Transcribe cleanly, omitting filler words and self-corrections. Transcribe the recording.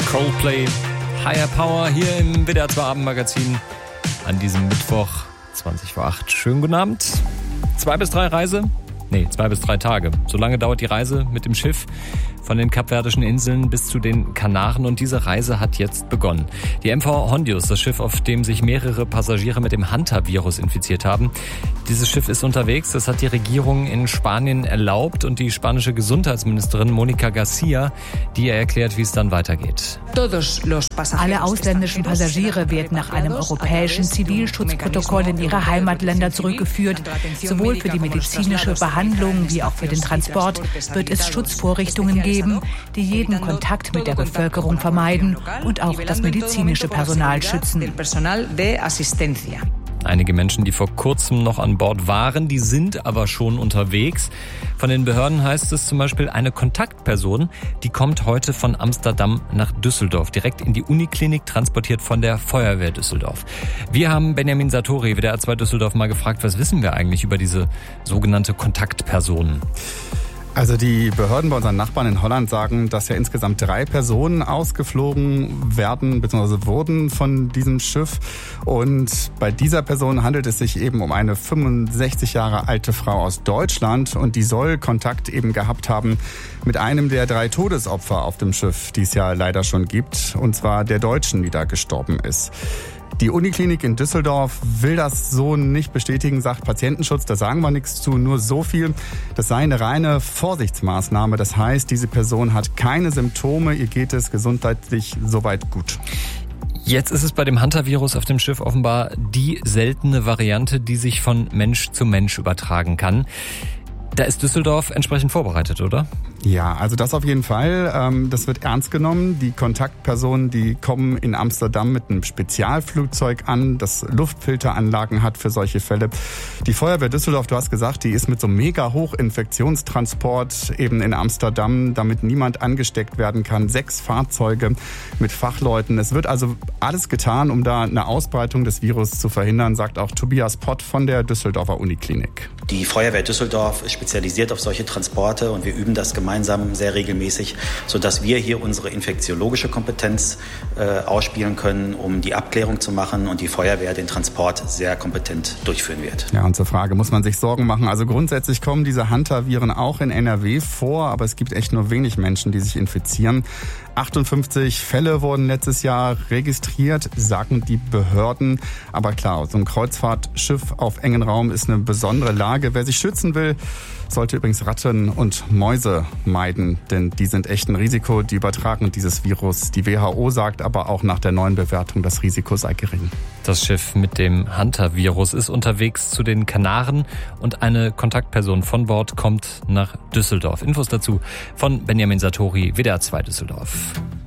Coldplay, Higher Power hier im WDR 2 Abendmagazin an diesem Mittwoch 20 vor 8. Schönen guten Abend. 2 bis 3 Tage. So lange dauert die Reise mit dem Schiff von den Kapverdischen Inseln bis zu den Kanaren und diese Reise hat jetzt begonnen. Die MV Hondius, das Schiff, auf dem sich mehrere Passagiere mit dem Hanta-Virus infiziert haben. Dieses Schiff ist unterwegs, das hat die Regierung in Spanien erlaubt und die spanische Gesundheitsministerin Mónica García, die erklärt, wie es dann weitergeht. Alle ausländischen Passagiere werden nach einem europäischen Zivilschutzprotokoll in ihre Heimatländer zurückgeführt. Sowohl für die medizinische Behandlung wie auch für den Transport wird es Schutzvorrichtungen geben, die jeden Kontakt mit der Bevölkerung vermeiden und auch das medizinische Personal schützen. Einige Menschen, die vor kurzem noch an Bord waren, die sind aber schon unterwegs. Von den Behörden heißt es zum Beispiel, eine Kontaktperson, die kommt heute von Amsterdam nach Düsseldorf, direkt in die Uniklinik, transportiert von der Feuerwehr Düsseldorf. Wir haben Benjamin Satori, WDR 2 Düsseldorf, mal gefragt, was wissen wir eigentlich über diese sogenannte Kontaktperson? Also die Behörden bei unseren Nachbarn in Holland sagen, dass ja insgesamt 3 Personen ausgeflogen werden bzw. wurden von diesem Schiff. Und bei dieser Person handelt es sich eben um eine 65 Jahre alte Frau aus Deutschland und die soll Kontakt eben gehabt haben mit einem der 3 Todesopfer auf dem Schiff, die es ja leider schon gibt, und zwar der Deutschen, die da gestorben ist. Die Uniklinik in Düsseldorf will das so nicht bestätigen, sagt Patientenschutz, da sagen wir nichts zu, nur so viel. Das sei eine reine Vorsichtsmaßnahme, das heißt, diese Person hat keine Symptome, ihr geht es gesundheitlich soweit gut. Jetzt ist es bei dem Hanta-Virus auf dem Schiff offenbar die seltene Variante, die sich von Mensch zu Mensch übertragen kann. Da ist Düsseldorf entsprechend vorbereitet, oder? Ja, also das auf jeden Fall. Das wird ernst genommen. Die Kontaktpersonen, die kommen in Amsterdam mit einem Spezialflugzeug an, das Luftfilteranlagen hat für solche Fälle. Die Feuerwehr Düsseldorf, du hast gesagt, die ist mit so einem mega Hochinfektionstransport eben in Amsterdam, damit niemand angesteckt werden kann. 6 Fahrzeuge mit Fachleuten. Es wird also alles getan, um da eine Ausbreitung des Virus zu verhindern, sagt auch Tobias Pott von der Düsseldorfer Uniklinik. Die Feuerwehr Düsseldorf ist spezialisiert auf solche Transporte und wir üben das gemeinsam sehr regelmäßig, sodass wir hier unsere infektiologische Kompetenz ausspielen können, um die Abklärung zu machen und die Feuerwehr den Transport sehr kompetent durchführen wird. Ja, und zur Frage, muss man sich Sorgen machen? Also grundsätzlich kommen diese Hanta-Viren auch in NRW vor, aber es gibt echt nur wenig Menschen, die sich infizieren. 58 Fälle wurden letztes Jahr registriert, sagen die Behörden. Aber klar, so ein Kreuzfahrtschiff auf engen Raum ist eine besondere Lage. Wer sich schützen will, sollte übrigens Ratten und Mäuse meiden, denn die sind echt ein Risiko, die übertragen dieses Virus. Die WHO sagt aber auch nach der neuen Bewertung, das Risiko sei gering. Das Schiff mit dem Hanta-Virus ist unterwegs zu den Kanaren und eine Kontaktperson von Bord kommt nach Düsseldorf. Infos dazu von Benjamin Satori, WDR 2 Düsseldorf.